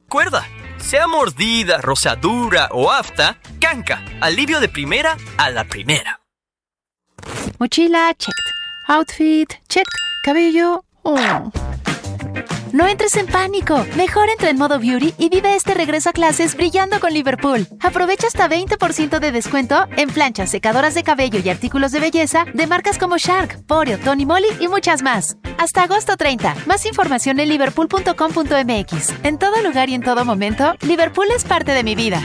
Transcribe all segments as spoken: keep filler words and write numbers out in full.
Recuerda, sea mordida, rosadura o afta, Kanka, alivio de primera a la primera. Mochila, checked. Outfit, checked. Cabello, oh. No entres en pánico. Mejor entra en modo beauty y vive este regreso a clases brillando con Liverpool. Aprovecha hasta veinte por ciento de descuento en planchas, secadoras de cabello y artículos de belleza de marcas como Shark, Poreo, Tony Moly y muchas más. Hasta agosto treinta. Más información en liverpool punto com punto m x. En todo lugar y en todo momento, Liverpool es parte de mi vida.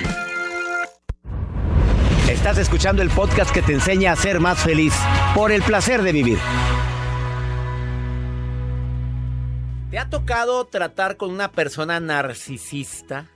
Estás escuchando el podcast que te enseña a ser más feliz por el placer de vivir. ¿Te ha tocado tratar con una persona narcisista?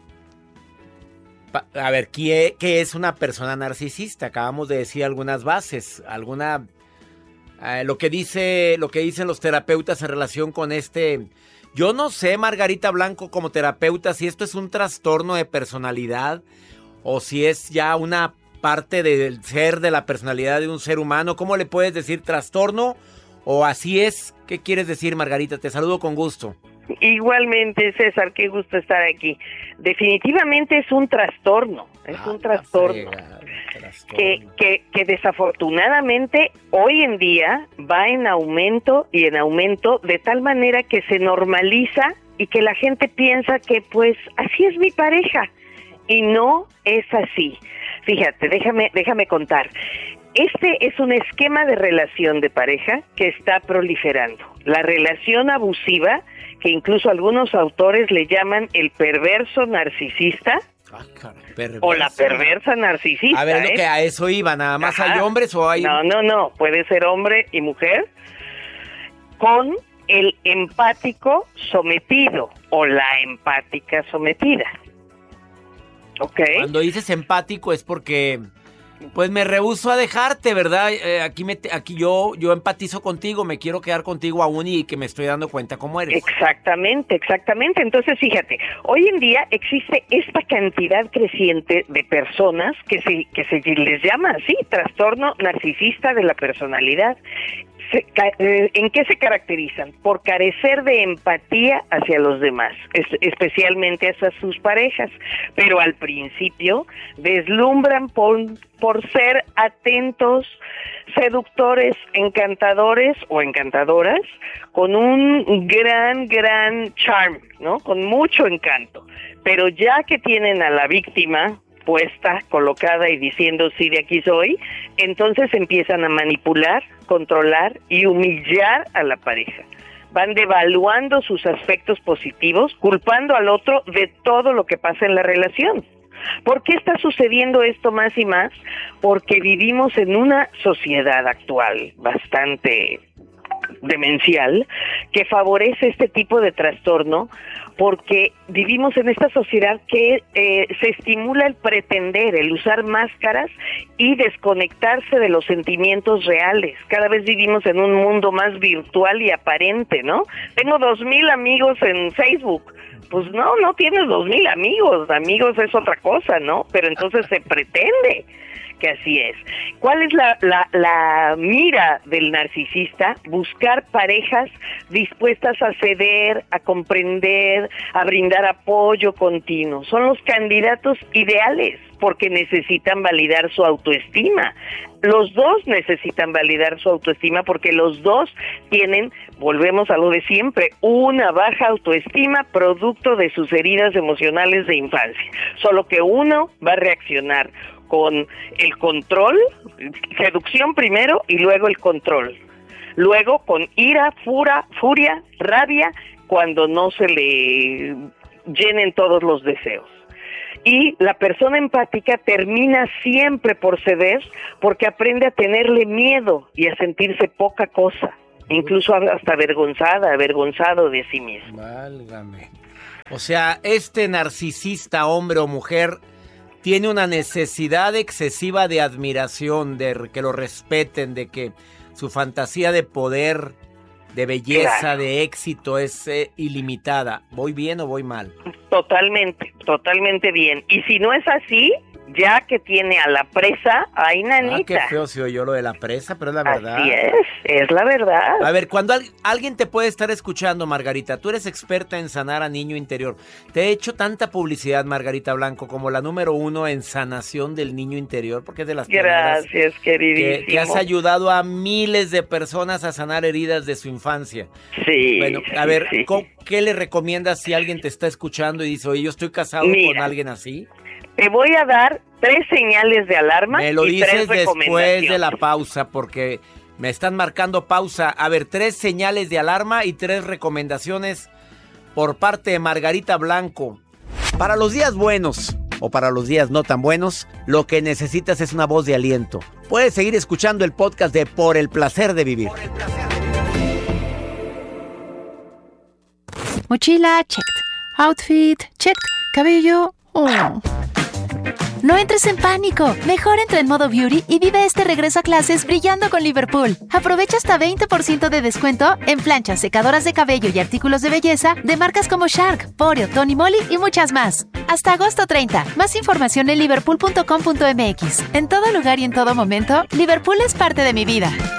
Pa- a ver, ¿qué, ¿qué es una persona narcisista? Acabamos de decir algunas bases, alguna eh, lo que dice, lo que dicen los terapeutas en relación con este. Yo no sé, Margarita Blanco, como terapeuta, si esto es un trastorno de personalidad o si es ya una parte del ser, de la personalidad de un ser humano. ¿Cómo le puedes decir, trastorno o así es? ¿Qué quieres decir, Margarita? Te saludo con gusto. Igualmente, César, qué gusto estar aquí. Definitivamente es un trastorno, es Ah, un trastorno, frega, trastorno. Que, que, que desafortunadamente hoy en día va en aumento y en aumento de tal manera que se normaliza y que la gente piensa que pues así es mi pareja y no es así. Fíjate, déjame, déjame contar. Este es un esquema de relación de pareja que está proliferando. La relación abusiva, que incluso algunos autores le llaman el perverso narcisista, Ah, caray, perversa. o la perversa narcisista. A ver, es lo ¿eh? que a eso iba, nada más. Ajá. ¿Hay hombres o hay...? No, no, no, puede ser hombre y mujer, con el empático sometido o la empática sometida. ¿Ok? Cuando dices empático es porque, pues me rehúso a dejarte, ¿verdad? Eh, aquí me, aquí yo, yo empatizo contigo, me quiero quedar contigo aún y que me estoy dando cuenta cómo eres. Exactamente, exactamente. Entonces, fíjate, hoy en día existe esta cantidad creciente de personas que se, que se les llama así, trastorno narcisista de la personalidad. Se, ¿En qué se caracterizan? Por carecer de empatía hacia los demás, es, especialmente hacia sus parejas, pero al principio deslumbran por, por ser atentos, seductores, encantadores o encantadoras, con un gran, gran charm, ¿no? Con mucho encanto, pero ya que tienen a la víctima puesta, colocada y diciendo sí, de aquí soy, entonces empiezan a manipular, controlar y humillar a la pareja. Van devaluando sus aspectos positivos, culpando al otro de todo lo que pasa en la relación. ¿Por qué está sucediendo esto más y más? Porque vivimos en una sociedad actual bastante demencial que favorece este tipo de trastorno, porque vivimos en esta sociedad que eh, se estimula el pretender, el usar máscaras y desconectarse de los sentimientos reales. Cada vez vivimos en un mundo más virtual y aparente, ¿no? Tengo dos mil amigos en Facebook. Pues no, no tienes dos mil amigos, amigos es otra cosa, ¿no? Pero entonces se pretende que así es. ¿Cuál es la, la, la mira del narcisista? Buscar parejas dispuestas a ceder, a comprender, a brindar apoyo continuo. Son los candidatos ideales porque necesitan validar su autoestima. Los dos necesitan validar su autoestima porque los dos tienen, volvemos a lo de siempre, una baja autoestima producto de sus heridas emocionales de infancia. Solo que uno va a reaccionar con el control, seducción primero y luego el control. Luego con ira, fura, furia, rabia, cuando no se le llenen todos los deseos. Y la persona empática termina siempre por ceder porque aprende a tenerle miedo y a sentirse poca cosa, incluso hasta avergonzada, avergonzado de sí mismo. Válgame. O sea, este narcisista, hombre o mujer, tiene una necesidad excesiva de admiración, de que lo respeten, de que su fantasía de poder, de belleza, claro, de éxito es eh, ilimitada. ¿Voy bien o voy mal? Totalmente, totalmente bien. Y si no es así, ya que tiene a la presa, ay, nanita. Ah, qué feo se oyó lo de la presa, pero es la verdad. Así es, es la verdad. A ver, cuando al- alguien te puede estar escuchando, Margarita, tú eres experta en sanar a niño interior. Te he hecho tanta publicidad, Margarita Blanco, como la número uno en sanación del niño interior, porque es de las primeras Gracias, queridísimo. que, que has ayudado a miles de personas a sanar heridas de su infancia. Sí. Bueno, a sí, ver, sí. ¿co- ¿qué le recomiendas si alguien te está escuchando y dice, oye, yo estoy casado Mira. con alguien así? Te voy a dar tres señales de alarma. Me lo y tres dices después recomendaciones. de la pausa, porque me están marcando pausa. A ver, tres señales de alarma y tres recomendaciones por parte de Margarita Blanco. Para los días buenos o para los días no tan buenos, lo que necesitas es una voz de aliento. Puedes seguir escuchando el podcast de Por el Placer de Vivir. Mochila, checked. Outfit, checked. Cabello, oh. No entres en pánico. Mejor entra en modo beauty y vive este regreso a clases brillando con Liverpool. Aprovecha hasta veinte por ciento de descuento en planchas, secadoras de cabello y artículos de belleza de marcas como Shark, Poreo, Tony Moly y muchas más. Hasta agosto treinta. Más información en liverpool punto com punto m x. En todo lugar y en todo momento, Liverpool es parte de mi vida.